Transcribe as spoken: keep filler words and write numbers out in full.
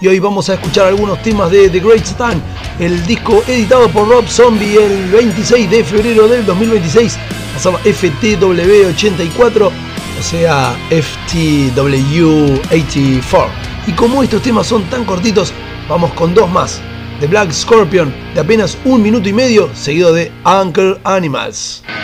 y hoy vamos a escuchar algunos temas de The Great Stan, el disco editado por Rob Zombie el veintiséis de febrero del dos mil veintiséis, pasaba F T W ochenta y cuatro, o sea F T W ochenta y cuatro. Y como estos temas son tan cortitos, vamos con dos más. The Black Scorpion, de apenas un minuto y medio, seguido de Uncle Animals.